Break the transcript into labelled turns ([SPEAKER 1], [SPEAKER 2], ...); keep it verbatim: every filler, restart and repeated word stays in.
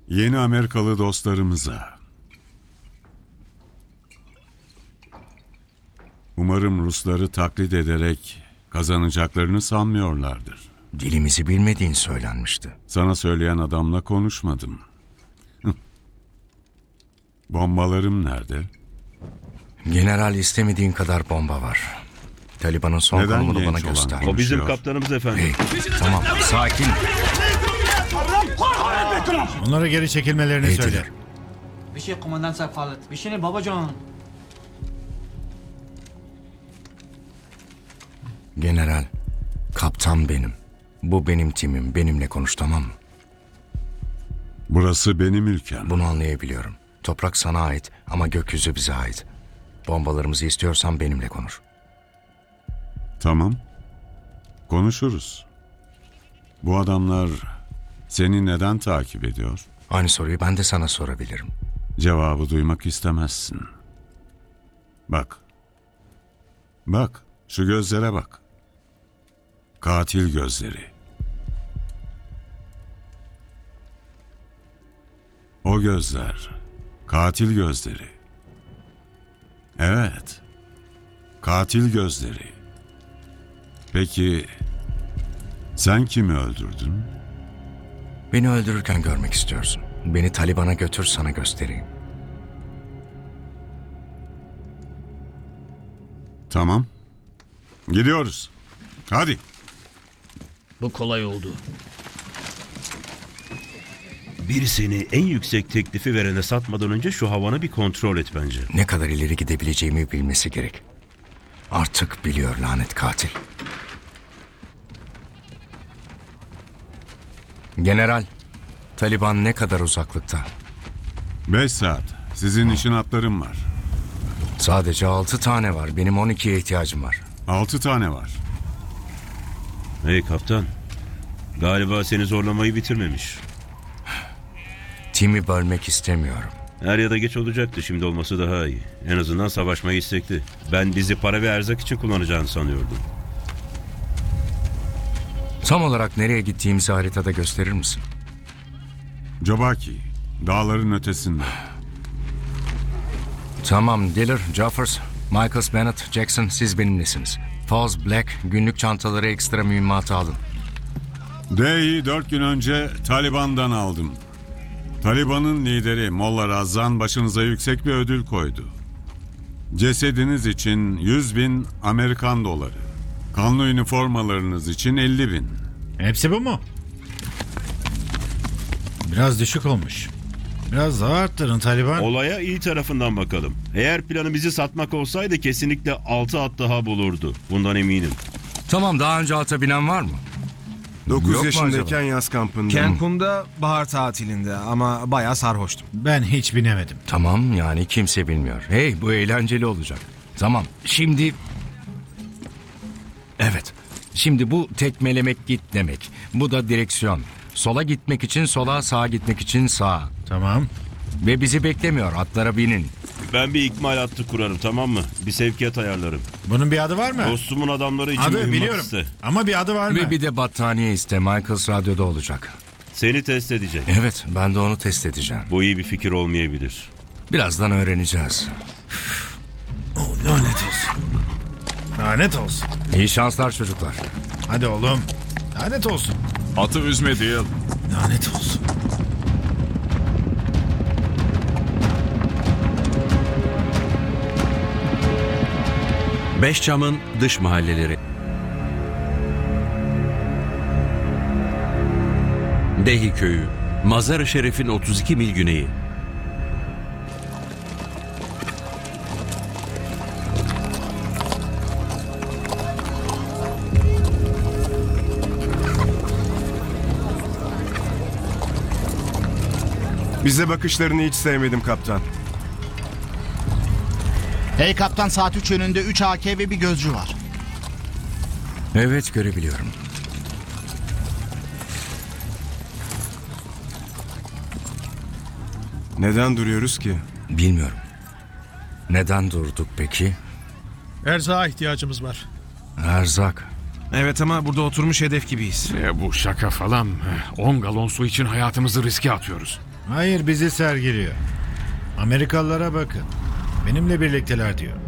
[SPEAKER 1] Yeni Amerikalı dostlarımıza. Umarım Rusları taklit ederek kazanacaklarını sanmıyorlardır.
[SPEAKER 2] Dilimizi bilmediğin söylenmişti.
[SPEAKER 1] Sana söyleyen adamla konuşmadım. Bombalarım nerede?
[SPEAKER 2] General, istemediğin kadar bomba var. Taliban'ın son
[SPEAKER 1] Neden
[SPEAKER 2] konumunu
[SPEAKER 1] genç
[SPEAKER 2] bana
[SPEAKER 1] olan
[SPEAKER 2] göster.
[SPEAKER 1] konuşuyor?
[SPEAKER 3] O bizim kaptanımız efendim.
[SPEAKER 2] Hey, tamam, sakin.
[SPEAKER 4] Onlara geri çekilmelerini
[SPEAKER 2] Hey,
[SPEAKER 4] söyle.
[SPEAKER 2] Diller.
[SPEAKER 5] Bir şey kumandan Sefkalet. Bir şey ne babacan?
[SPEAKER 2] General, kaptan benim. Bu benim timim. Benimle konuş, tamam mı?
[SPEAKER 1] Burası benim ülkem.
[SPEAKER 2] Bunu anlayabiliyorum. Toprak sana ait ama gökyüzü bize ait. Bombalarımızı istiyorsan benimle konuş.
[SPEAKER 1] Tamam. Konuşuruz. Bu adamlar seni neden takip ediyor?
[SPEAKER 2] Aynı soruyu ben de sana sorabilirim.
[SPEAKER 1] Cevabı duymak istemezsin. Bak. Bak. Şu gözlere bak. Katil gözleri. O gözler. Katil gözleri. Evet. Katil gözleri. Peki sen kimi öldürdün?
[SPEAKER 2] Beni öldürürken görmek istiyorsun. Beni Taliban'a götür, sana göstereyim.
[SPEAKER 1] Tamam. Gidiyoruz. Hadi.
[SPEAKER 6] Bu kolay oldu.
[SPEAKER 3] Biri seni en yüksek teklifi verene satmadan önce şu havanı bir kontrol et bence.
[SPEAKER 2] Ne kadar ileri gidebileceğimi bilmesi gerek. Artık biliyor lanet katil. General, Taliban ne kadar uzaklıkta?
[SPEAKER 1] Beş saat. Sizin işin atlarım var.
[SPEAKER 2] Sadece altı tane var. Benim on ikiye ihtiyacım var.
[SPEAKER 1] Altı tane var.
[SPEAKER 3] Hey kaptan. Galiba seni zorlamayı bitirmemiş.
[SPEAKER 2] Timi bölmek istemiyorum.
[SPEAKER 3] Er ya da geç olacaktı, şimdi olması daha iyi. En azından savaşmayı istekli. Ben bizi para ve erzak için kullanacağını sanıyordum.
[SPEAKER 2] Tam olarak nereye gittiğimizi haritada gösterir misin?
[SPEAKER 1] Jabaki. Dağların ötesinde.
[SPEAKER 2] Tamam, Diller, Joffers, Michaels, Bennett, Jackson, siz benimlesiniz. Falls, Black, günlük çantaları, ekstra mühimmatı alın.
[SPEAKER 1] D'yi dört gün önce Taliban'dan aldım. Taliban'ın lideri Molla Razan başınıza yüksek bir ödül koydu. Cesediniz için yüz bin Amerikan doları. Kanlı üniformalarınız için elli bin.
[SPEAKER 4] Hepsi bu mu? Biraz düşük olmuş. Biraz daha arttırın Taliban.
[SPEAKER 3] Olaya iyi tarafından bakalım. Eğer planı bizi satmak olsaydı kesinlikle altı at daha bulurdu. Bundan eminim.
[SPEAKER 2] Tamam, daha önce ata binen var mı? Yok
[SPEAKER 7] dokuz
[SPEAKER 2] mu
[SPEAKER 7] yaşındayken
[SPEAKER 2] acaba?
[SPEAKER 7] yaz kampında.
[SPEAKER 8] Cancun'da bahar tatilinde ama bayağı sarhoştum.
[SPEAKER 4] Ben hiç binemedim.
[SPEAKER 2] Tamam, yani kimse bilmiyor. Hey, bu eğlenceli olacak. Tamam, şimdi... Evet, şimdi bu tekmelemek git demek. Bu da direksiyon. Sola gitmek için sola, sağa gitmek için sağa.
[SPEAKER 4] Tamam.
[SPEAKER 2] Ve bizi beklemiyor, atlara binin.
[SPEAKER 3] Ben bir ikmal hattı kurarım, tamam mı? Bir sevkiyat ayarlarım.
[SPEAKER 4] Bunun bir adı var mı?
[SPEAKER 3] Dostumun adamları için
[SPEAKER 4] Adı
[SPEAKER 3] mühimmat
[SPEAKER 4] biliyorum.
[SPEAKER 3] iste.
[SPEAKER 4] Ama bir adı var mı?
[SPEAKER 2] Ve bir de battaniye iste, Michaels radyoda olacak.
[SPEAKER 3] Seni test edecek.
[SPEAKER 2] Evet, ben de onu test edeceğim.
[SPEAKER 3] Bu iyi bir fikir olmayabilir.
[SPEAKER 2] Birazdan öğreneceğiz.
[SPEAKER 4] Oh, lanet olsun. Lanet olsun.
[SPEAKER 2] İyi şanslar çocuklar.
[SPEAKER 4] Hadi oğlum. Lanet olsun.
[SPEAKER 9] Atı üzme değil.
[SPEAKER 4] Lanet olsun.
[SPEAKER 10] Beşçam'ın dış mahalleleri. Dehi köyü, Mazar-ı Şerif'in otuz iki mil güneyi.
[SPEAKER 7] Bize bakışlarını hiç sevmedim kaptan.
[SPEAKER 11] Hey kaptan, saat üç yönünde üç A K ve bir gözcü var.
[SPEAKER 2] Evet, görebiliyorum.
[SPEAKER 7] Neden duruyoruz ki?
[SPEAKER 2] Bilmiyorum. Neden durduk peki?
[SPEAKER 4] Erzağa ihtiyacımız var.
[SPEAKER 2] Erzak.
[SPEAKER 8] Evet ama burada oturmuş hedef gibiyiz.
[SPEAKER 9] E, bu şaka falan. on galon su için hayatımızı riske atıyoruz.
[SPEAKER 4] Hayır, bizi sergiliyor. Amerikalılara bakın. Benimle birlikteler diyor.